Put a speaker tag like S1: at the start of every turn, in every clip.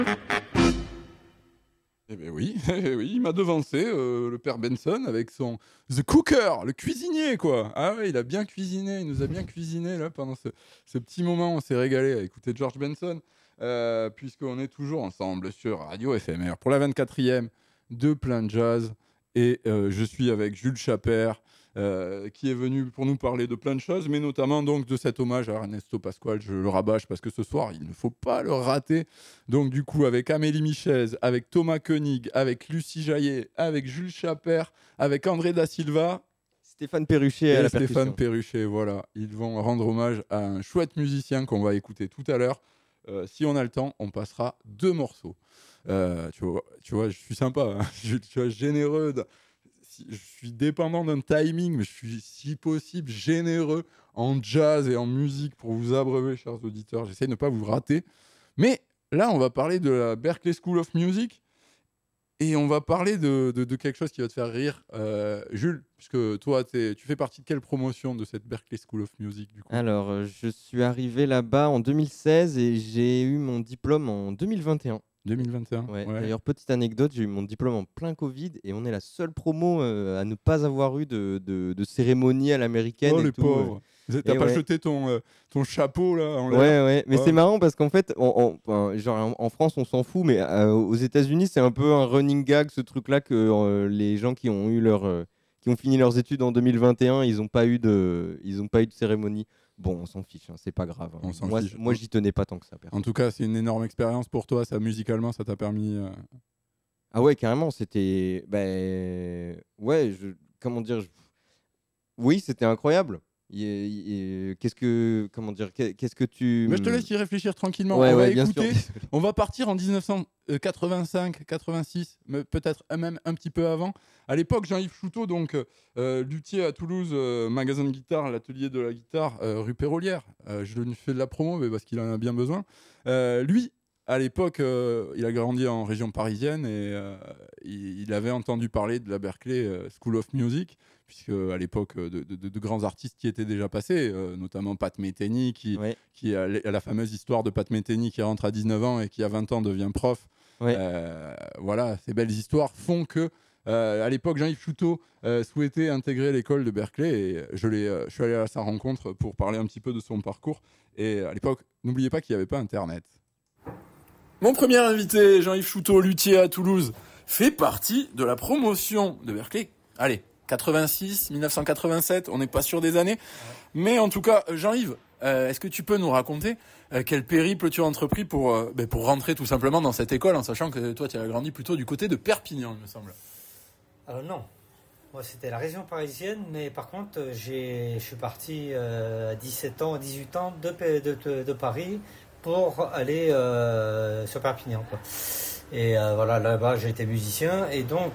S1: Eh ben oui, eh oui, il m'a devancé, le père Benson avec son The Cooker, le cuisinier quoi. Ah ouais, il a bien cuisiné, il nous a bien cuisiné là pendant ce petit moment, on s'est régalé à écouter George Benson, puisqu'on est toujours ensemble sur Radio FMR pour la 24e de Plein Jazz et je suis avec Jules Chaper, qui est venu pour nous parler de plein de choses, mais notamment donc de cet hommage à Ernesto Pascual. Je le rabâche parce que ce soir, il ne faut pas le rater. Donc du coup, avec Amélie Michez, avec Thomas Koenig, avec Lucie Jaillet, avec Jules Chaper, avec André Da Silva
S2: Stéphane Perruchet à la percussion.
S1: Stéphane Perruchet, voilà. Ils vont rendre hommage à un chouette musicien qu'on va écouter tout à l'heure. Si on a le temps, on passera 2 morceaux. Tu vois, je suis sympa, hein. Tu vois, généreux. Je suis dépendant d'un timing, mais je suis, si possible, généreux en jazz et en musique pour vous abreuver, chers auditeurs. J'essaie de ne pas vous rater. Mais là, on va parler de la Berklee School of Music et on va parler de quelque chose qui va te faire rire. Jules, puisque toi, tu fais partie de quelle promotion de cette Berklee School of Music du coup?
S2: Alors, je suis arrivé là-bas en 2016 et j'ai eu mon diplôme en 2021.
S1: 2021.
S2: Ouais.
S1: Ouais.
S2: D'ailleurs, petite anecdote, j'ai eu mon diplôme en plein Covid et on est la seule promo à ne pas avoir eu de cérémonie à l'américaine.
S1: Oh
S2: et
S1: les
S2: tout.
S1: pauvres. T'as pas
S2: ouais.
S1: jeté ton chapeau là en l'air?
S2: Ouais, mais c'est marrant parce qu'en fait, genre, en France, on s'en fout, mais aux États-Unis, c'est un peu un running gag ce truc-là que les gens qui ont qui ont fini leurs études en 2021, ils n'ont pas eu de cérémonie. Bon, on s'en fiche, hein, c'est pas grave.
S1: On s'en
S2: Moi,
S1: fiche.
S2: moi, j'y tenais pas tant que ça.
S1: En tout cas, c'est une énorme expérience pour toi. Ça, musicalement, ça t'a permis.
S2: Ah ouais, carrément, c'était. Ouais, comment dire. Oui, c'était incroyable. Qu'est-ce que. Comment dire. Qu'est-ce que tu.
S1: Mais je te laisse y réfléchir tranquillement.
S2: Ouais,
S1: on va
S2: bien
S1: écouter.
S2: sûr.
S1: On va partir en 1985, 86, mais peut-être même un petit peu avant. À l'époque, Jean-Yves Chouteau, donc luthier à Toulouse, magasin de guitare, l'atelier de la guitare, rue Pérolière. Je lui fais de la promo, mais parce qu'il en a bien besoin. Lui, à l'époque, il a grandi en région parisienne et il avait entendu parler de la Berklee School of Music, puisque à l'époque, de grands artistes qui étaient déjà passés, notamment Pat Metheny, qui a la fameuse histoire de Pat Metheny qui rentre à 19 ans et qui à 20 ans devient prof.
S2: Ouais.
S1: Voilà, ces belles histoires font que à l'époque, Jean-Yves Chouteau souhaitait intégrer l'école de Berklee et je suis allé à sa rencontre pour parler un petit peu de son parcours. Et à l'époque, n'oubliez pas qu'il n'y avait pas Internet. Mon premier invité, Jean-Yves Chouteau, luthier à Toulouse, fait partie de la promotion de Berklee. Allez, 86, 1987, on n'est pas sûr des années. Mais en tout cas, Jean-Yves, est-ce que tu peux nous raconter quel périple tu as entrepris pour rentrer tout simplement dans cette école, en sachant que toi, tu as grandi plutôt du côté de Perpignan, il me semble.
S3: Alors non, moi c'était la région parisienne, mais par contre, je suis parti à 17 ans, à 18 ans de Paris pour aller sur Perpignan, quoi. Et voilà, là-bas j'ai été musicien et donc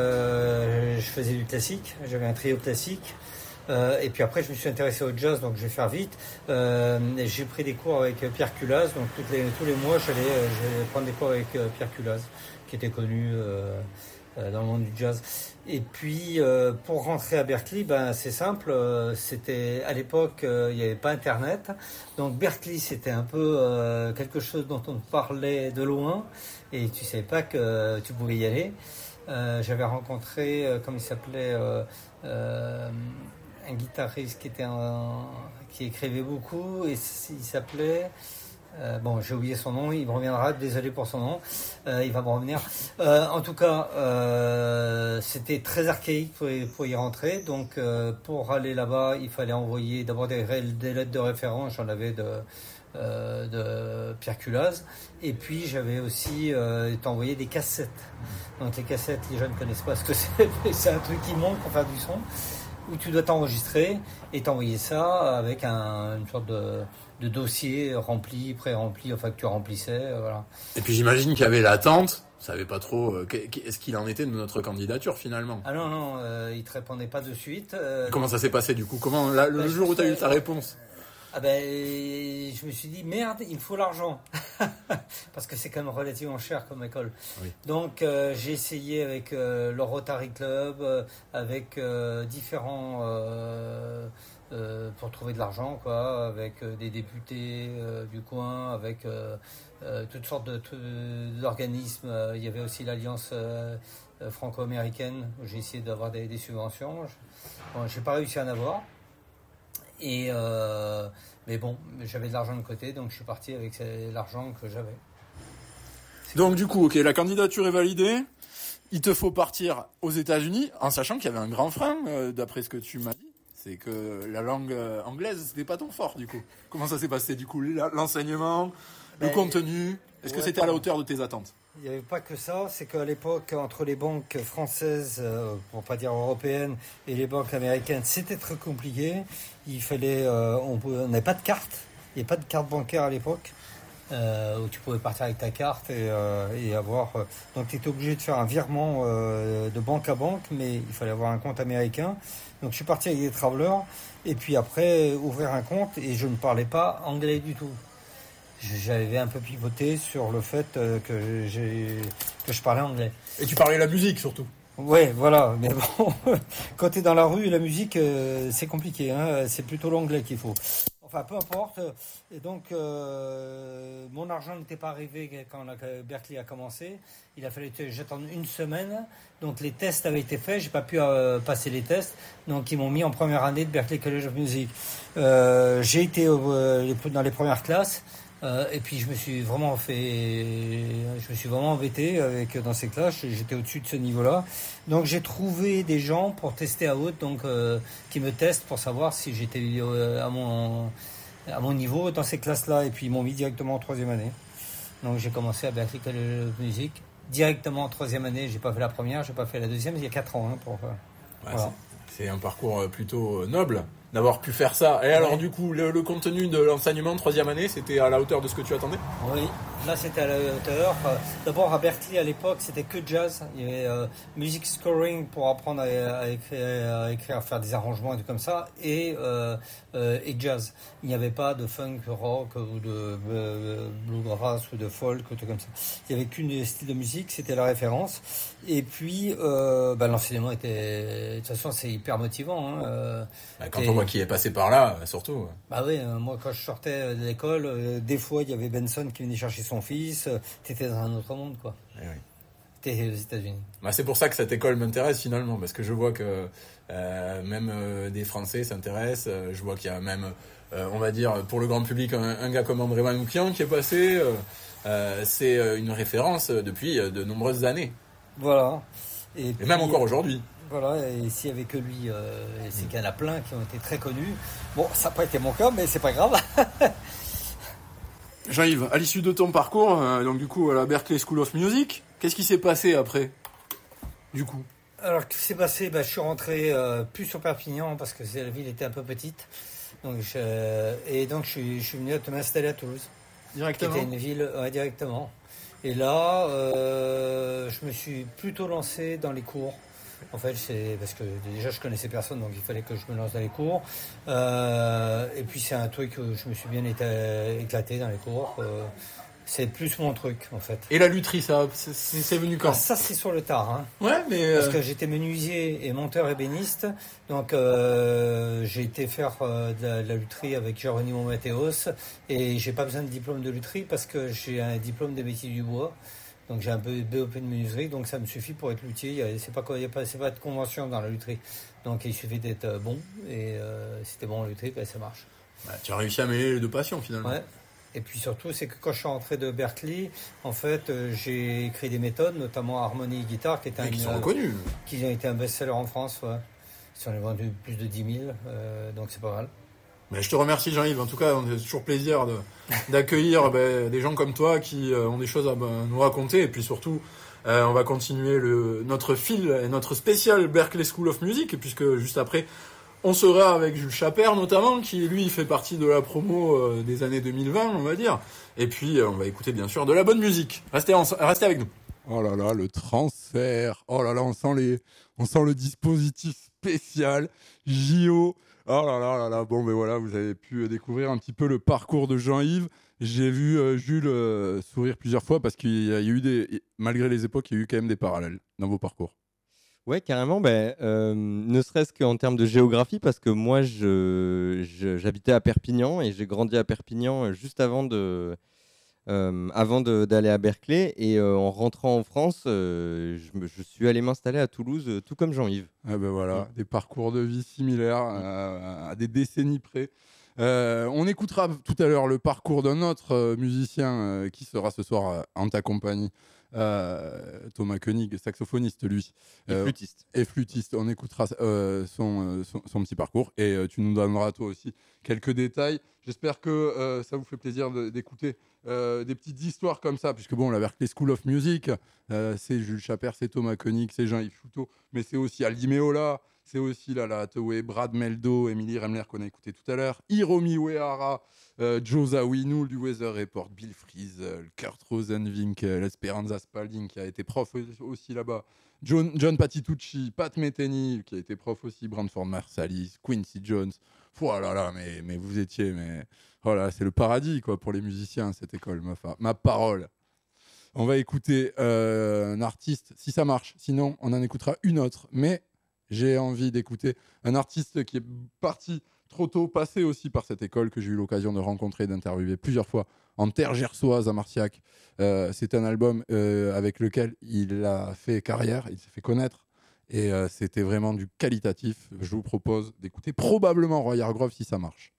S3: je faisais du classique, j'avais un trio classique et puis après je me suis intéressé au jazz, donc je vais faire vite. J'ai pris des cours avec Pierre Culaz, donc tous les mois j'allais prendre des cours avec Pierre Culaz, qui était connu dans le monde du jazz. Et puis pour rentrer à Berklee, c'est simple, c'était à l'époque il n'y avait pas Internet, donc Berklee c'était un peu quelque chose dont on parlait de loin et tu savais pas que tu pouvais y aller. J'avais rencontré, comment il s'appelait, un guitariste qui écrivait beaucoup et il s'appelait... bon, j'ai oublié son nom, il me reviendra, désolé pour son nom, il va me revenir. En tout cas, c'était très archaïque pour y rentrer, donc pour aller là-bas, il fallait envoyer d'abord des lettres de référence, j'en avais de Pierre Culaz, et puis j'avais aussi envoyé des cassettes. Donc les cassettes, les gens ne connaissent pas ce que c'est un truc qui monte pour faire du son, où tu dois t'enregistrer et t'envoyer ça avec une sorte de dossier rempli, pré-rempli, enfin que tu remplissais, voilà.
S1: Et puis j'imagine qu'il y avait l'attente, on savait pas trop est-ce qu'il en était de notre candidature finalement.
S3: Ah non, il te répondait pas de suite.
S1: Comment ça s'est passé du coup? Le jour où tu as eu ta réponse?
S3: Je me suis dit merde, il me faut l'argent parce que c'est quand même relativement cher comme école. Oui. Donc j'ai essayé avec le Rotary Club, avec différents pour trouver de l'argent, quoi, avec des députés du coin, avec toutes sortes d'organismes. Il y avait aussi l'Alliance franco-américaine où j'ai essayé d'avoir des subventions. J'ai pas réussi à en avoir. Mais bon, j'avais de l'argent de côté, donc je suis parti avec l'argent que j'avais.
S1: Donc du coup, ok, la candidature est validée. Il te faut partir aux États-Unis, en sachant qu'il y avait un grand frein, d'après ce que tu m'as dit. C'est que la langue anglaise, c'était pas ton fort, du coup. Comment ça s'est passé, du coup, l'enseignement, le contenu? Est-ce que c'était à la hauteur de tes attentes?
S3: Il n'y avait pas que ça, c'est qu'à l'époque, entre les banques françaises, pour pas dire européennes, et les banques américaines, c'était très compliqué. Il fallait, on n'avait pas de carte, il n'y avait pas de carte bancaire à l'époque, où tu pouvais partir avec ta carte et avoir. Donc tu étais obligé de faire un virement de banque à banque, mais il fallait avoir un compte américain. Donc je suis parti avec des travelers, et puis après ouvrir un compte, et je ne parlais pas anglais du tout. J'avais un peu pivoté sur le fait que je parlais anglais.
S1: Et tu parlais la musique, surtout.
S3: Ouais, voilà. Mais bon, quand tu es dans la rue, la musique, c'est compliqué. Hein, c'est plutôt l'anglais qu'il faut. Enfin, peu importe. Et donc, mon argent n'était pas arrivé quand Berklee a commencé. Il a fallu que j'attende une semaine. Donc, les tests avaient été faits. J'ai pas pu passer les tests. Donc, ils m'ont mis en première année de Berklee College of Music. J'ai été dans les premières classes. Et puis je me suis vraiment embêté dans ces classes. J'étais au-dessus de ce niveau-là. Donc j'ai trouvé des gens pour tester à haute, donc qui me testent pour savoir si j'étais à mon niveau dans ces classes-là. Et puis ils m'ont mis directement en troisième année. Donc j'ai commencé à Berklee College of Music directement en troisième année. J'ai pas fait la première, j'ai pas fait la deuxième. Il y a 4 ans voilà.
S1: C'est un parcours plutôt noble d'avoir pu faire ça. Et alors du coup, le contenu de l'enseignement troisième année, c'était à la hauteur de ce que tu attendais?
S3: Oui, là c'était à la hauteur. D'abord à Berklee à l'époque, c'était que jazz. Il y avait music scoring pour apprendre à écrire, à faire des arrangements et tout comme ça, et jazz. Il n'y avait pas de funk, rock ou de bluegrass ou de folk ou tout comme ça. Il n'y avait qu'une style de musique, c'était la référence. Et puis l'enseignement était, de toute façon, c'est hyper motivant. Hein.
S1: Quand on voit qui est passé par là, surtout.
S3: Bah oui, moi quand je sortais de l'école, des fois il y avait Benson qui venait chercher son fils. T'étais dans un autre monde, quoi.
S1: Oui.
S3: T'es aux États-Unis.
S1: C'est pour ça que cette école m'intéresse finalement, parce que je vois que même des Français s'intéressent. Je vois qu'il y a même, on va dire, pour le grand public, un gars comme André Manoukian qui est passé. C'est une référence depuis de nombreuses années.
S3: Voilà.
S1: Et même encore aujourd'hui.
S3: Voilà, et s'il n'y avait que lui, c'est qu'il y en a plein qui ont été très connus. Bon, ça n'a pas été mon cas, mais c'est pas grave.
S1: Jean-Yves, à l'issue de ton parcours, donc du coup à la Berklee School of Music, qu'est-ce qui s'est passé après, du coup?
S3: Alors, ce qui s'est passé, je suis rentré plus sur Perpignan parce que la ville était un peu petite. Donc, je suis venu m'installer à Toulouse.
S1: Directement?
S3: Qui était une ville, directement. Et là, je me suis plutôt lancé dans les cours. En fait, c'est parce que déjà je connaissais personne, donc il fallait que je me lance dans les cours. Et puis c'est un truc où je me suis bien éclaté dans les cours. C'est plus mon truc, en fait.
S1: Et la lutherie, ça, c'est venu quand?
S3: Ça, c'est sur le tard. Hein.
S1: Ouais, mais...
S3: Parce que j'étais menuisier et monteur ébéniste. Donc, j'ai été faire de la lutherie avec Geronimo Matteos. Et j'ai pas besoin de diplôme de lutherie parce que j'ai un diplôme des métiers du bois. Donc, j'ai un peu BOP de menuiserie. Donc, ça me suffit pour être luthier. C'est pas de convention dans la lutherie. Donc, il suffit d'être bon. Et si t'es bon en lutherie, ça marche.
S1: Tu as réussi à mêler les deux passions, finalement.
S3: Ouais. Et puis surtout, c'est que quand je suis rentré de Berklee, en fait, j'ai écrit des méthodes, notamment Harmonie Guitare, qui
S1: sont reconnus.
S3: Qui ont été un best-seller en France. Ouais. Ils ont vendu plus de 10 000, donc c'est pas mal.
S1: Mais je te remercie, Jean-Yves. En tout cas, on a toujours plaisir d'accueillir des gens comme toi qui ont des choses à nous raconter. Et puis surtout, on va continuer notre fil et notre spécial Berklee School of Music, puisque juste après, on sera avec Jules Chapert notamment, qui lui fait partie de la promo des années 2020, on va dire. Et puis on va écouter bien sûr de la bonne musique. Restez avec nous. Oh là là, le transfert. Oh là là, on sent le dispositif spécial JO. Oh là là là là. Bon, ben voilà, vous avez pu découvrir un petit peu le parcours de Jean-Yves. J'ai vu Jules sourire plusieurs fois parce qu'il y a eu malgré les époques, il y a eu quand même des parallèles dans vos parcours.
S2: Ouais, carrément. Ne serait-ce qu'en termes de géographie, parce que moi, j'habitais à Perpignan et j'ai grandi à Perpignan juste avant avant d'aller à Berkeley. Et en rentrant en France, je suis allé m'installer à Toulouse, tout comme Jean-Yves.
S1: Ah ben voilà, des parcours de vie similaires à des décennies près. On écoutera tout à l'heure le parcours d'un autre musicien qui sera ce soir en ta compagnie. Thomas Koenig, saxophoniste lui. Et flûtiste. On écoutera son petit parcours et tu nous donneras toi aussi quelques détails. J'espère que ça vous fait plaisir d'écouter des petites histoires comme ça, puisque bon, la Berklee School of Music, c'est Jules Chapert, c'est Thomas Koenig, c'est Jean-Yves Chouteau, mais c'est aussi Aldi Meola, c'est aussi Lala Hathaway, Brad Meldo, Emily Remler qu'on a écouté tout à l'heure, Hiromi Uehara, Joe Zawinul du Weather Report, Bill Frisell, Kurt Rosenwinkel, Esperanza Spalding qui a été prof aussi là-bas, John Patitucci, Pat Metheny qui a été prof aussi, Branford Marsalis, Quincy Jones. Voilà, là, mais vous étiez, voilà, c'est le paradis quoi pour les musiciens cette école, ma parole. On va écouter un artiste si ça marche, sinon on en écoutera une autre, mais j'ai envie d'écouter un artiste qui est parti trop tôt, passé aussi par cette école que j'ai eu l'occasion de rencontrer, d'interviewer plusieurs fois en terre gersoise à Marciac. C'est un album avec lequel il a fait carrière, il s'est fait connaître et c'était vraiment du qualitatif. Je vous propose d'écouter probablement Roy Hargrove si ça marche.